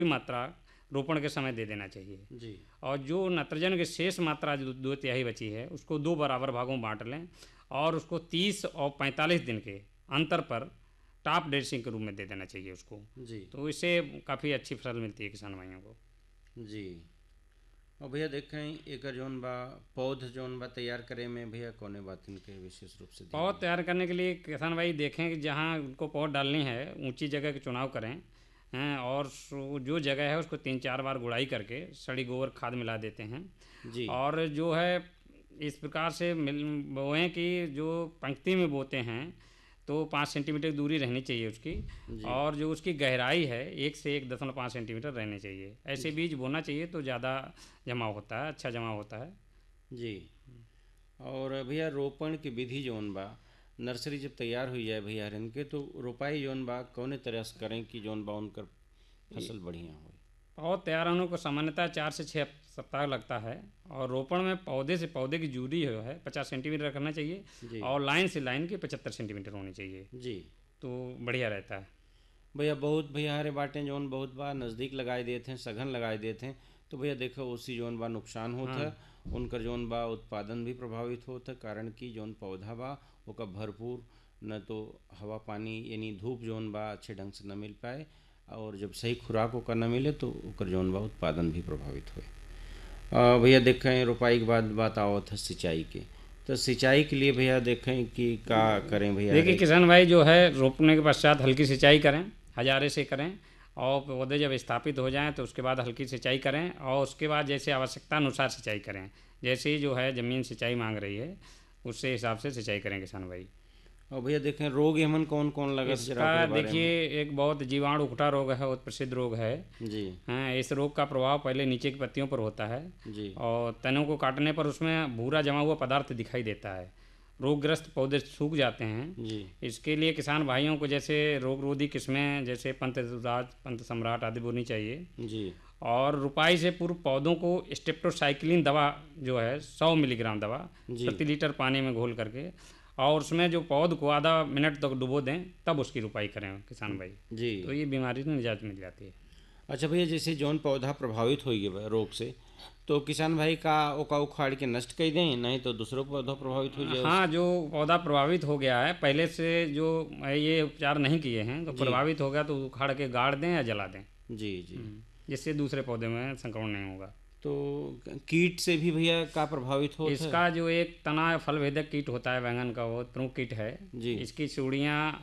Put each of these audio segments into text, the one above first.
मात्रा रोपण के समय दे देना चाहिए। जी। और जो नाइट्रोजन की शेष मात्रा जो 2/3 बची है उसको 2 बराबर भागों में बांट लें और उसको 30 और 45 दिन के अंतर पर टॉप ड्रेसिंग के रूप में दे देना चाहिए उसको। जी। तो इससे काफ़ी अच्छी फसल मिलती है किसान भाइयों को। जी। और भैया देखें एकर जौन बा पौध जौन बा तैयार करे में भैया कौने बातिन के विशेष रूप से ध्यान पौध दें? तैयार करने के लिए किसान भाई देखें कि जहाँ उनको पौध डालनी है ऊंची जगह का चुनाव करें हैं, और जो जगह है उसको 3-4 बार गुड़ाई करके सड़ी गोबर खाद मिला देते हैं। जी। और जो है इस प्रकार से बोएं कि जो पंक्ति में बोते हैं तो 5 सेंटीमीटर दूरी रहनी चाहिए उसकी। जी। और जो उसकी गहराई है 1 से 1.5 सेंटीमीटर रहनी चाहिए। ऐसे बीज बोना चाहिए तो ज़्यादा जमाव होता है, अच्छा जमाव होता है। जी। और भैया रोपण की विधि जौन बा नर्सरी जब तैयार हो जाए भैया हरन के तो रोपाई जौन बा कौने तरह से करें कि जौन बा उनकर फसल बढ़िया हो? पौध तैयार होने को सामान्यतः 4 से 6 सप्ताह लगता है। और रोपण में पौधे से पौधे की दूरी जो है 50 सेंटीमीटर रखना चाहिए जी। और लाइन से लाइन की 75 सेंटीमीटर होनी चाहिए, जी। तो बढ़िया रहता है। भैया बहुत भैया हरे बाटें जौन बहुत बा नज़दीक लगाए देते हैं सघन लगाए देते हैं तो भैया देखो उसी जौन बा नुकसान होता है उनकर जौन बा उत्पादन भी प्रभावित होता है, कारण कि जौन पौधा बा ओका भरपूर न तो हवा पानी यानी धूप जौन बा अच्छे ढंग से न मिल पाए और जब सही खुराक ओकर न मिले तो ओकर जौन बा उत्पादन भी प्रभावित होए। भैया देखें रोपाई के बाद बात आवत है सिंचाई के, तो सिंचाई के लिए भैया देखें कि का करें भैया? देखिए किसान भाई जो है रोपने के पश्चात हल्की सिंचाई करें, हजारे से करें। और पौधे जब स्थापित हो जाएं तो उसके बाद हल्की सिंचाई करें और उसके बाद जैसे आवश्यकता अनुसार सिंचाई करें। जैसे ही जो है ज़मीन सिंचाई मांग रही है उससे हिसाब से सिंचाई करें किसान भाई। और भैया देखें रोग एमन कौन कौन लगा जरा इसका ओकरे बारे में? देखिए एक बहुत जीवाणु उकटा रोग है, बहुत प्रसिद्ध रोग है। जी। हाँ, इस रोग का प्रभाव पहले नीचे की पत्तियों पर होता है जी। और तनों को काटने पर उसमें भूरा जमा हुआ पदार्थ दिखाई देता है। रोगग्रस्त पौधे सूख जाते हैं। जी। इसके लिए किसान भाइयों को जैसे रोगरोधी किस्में जैसे पंतराज, पंत सम्राट आदि बोनी चाहिए। जी। और रुपाई से पूर्व पौधों को स्टेप्टोसाइक्लिन दवा जो है 100 मिलीग्राम दवा जी। प्रति लीटर पानी में घोल करके और उसमें जो पौध को आधा मिनट तक डुबो दें तब उसकी रुपाई करें किसान भाई। जी। तो ये बीमारी से निजात मिल जाती है। अच्छा भैया जैसे जौन पौधा प्रभावित हो गया रोग से तो किसान भाई का ओका उखाड़ के नष्ट कर दें, नहीं तो दूसरों पौधा प्रभावित हो जाए हाँ, जो पौधा प्रभावित हो गया है पहले से जो ये उपचार नहीं किए हैं तो जी। प्रभावित हो गया तो उखाड़ के गाड़ दें या जला दें, जी। जी। जिससे दूसरे पौधे में संक्रमण नहीं होगा। तो कीट से भी भैया का प्रभावित होता है? इसका जो एक तना फल भेदक कीट होता है बैंगन का, वो प्रमुख कीट है। जी। इसकी चूड़ियाँ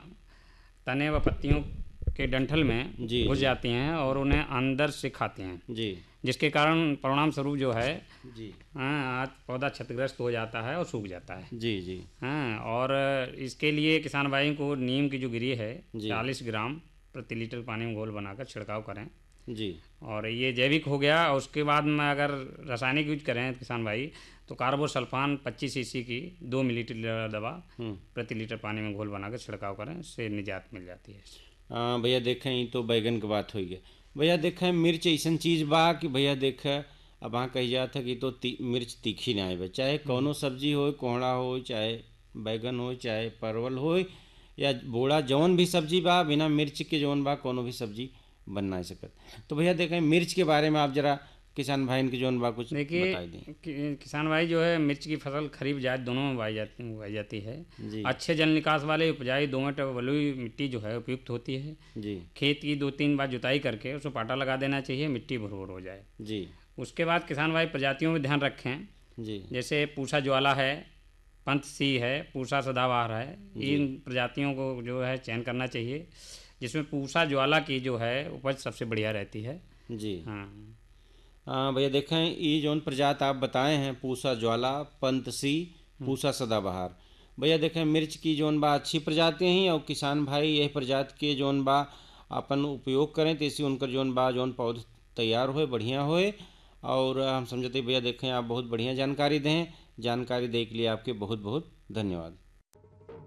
तने व पत्तियों के डंठल में जी। घुस जी। जाती हैं और उन्हें अंदर से खाती हैं, जी। जिसके कारण परिणाम स्वरूप जो है जी। हाँ पौधा क्षतिग्रस्त हो जाता है और सूख जाता है। जी। जी। हाँ, और इसके लिए किसान भाई को नीम की जो गिरी है जी। 40 ग्राम प्रति लीटर पानी में घोल बनाकर छिड़काव करें। जी। और ये जैविक हो गया। और उसके बाद में अगर रासायनिक यूज करें किसान भाई तो कार्बोसल्फान 25 सीसी की 2 मिलीलीटर दवा प्रति लीटर पानी में घोल बनाकर छिड़काव करें, इससे निजात मिल जाती है। हाँ भैया देखें ये तो बैगन की बात हो गई। भैया देखें मिर्च ऐसा चीज़ बा कि भैया देखें अब वहाँ कही जाता कि तो मिर्च तीखी ना आए, चाहे कौनो सब्जी हो, कोहड़ा हो, चाहे बैगन हो, चाहे परवल हो या बोड़ा जौन भी सब्जी बा बिना मिर्च के जौन बा कोनो भी सब्जी बन ना सकत। तो भैया देखें मिर्च के बारे में आप जरा किसान भाई इनके जौन बा कुछ देखिए बताई दें। किसान भाई जो है मिर्च की फसल खरीफ जायद दोनों में उगाई जाती है। जी। अच्छे जल निकास वाले उपजाऊ दोमट बलुई मिट्टी जो है उपयुक्त होती है। जी। खेत की 2-3 बार जुताई करके उसको पाटा लगा देना चाहिए, मिट्टी भुरभुर हो जाए। जी। उसके बाद किसान भाई प्रजातियों में ध्यान रखें। जी। जैसे पूसा ज्वाला है, पंत सी है, पूसा सदाबहार है, इन प्रजातियों को जो है चयन करना चाहिए, जिसमें पूसा ज्वाला की जो है उपज सबसे बढ़िया रहती है। जी। हाँ हाँ भैया देखें ये जौन प्रजात आप बताए हैं पूसा ज्वाला, पंतसी, पूसा सदाबहार, भैया देखें मिर्च की जौन बा अच्छी प्रजातियाँ हैं और किसान भाई यह प्रजाति के जौन बा अपन उपयोग करें तो इसी उनकर जौन बा जौन पौध तैयार होए बढ़िया होए। और हम समझते भैया देखें आप बहुत बढ़िया जानकारी दें, जानकारी दे के लिए आपके बहुत बहुत धन्यवाद।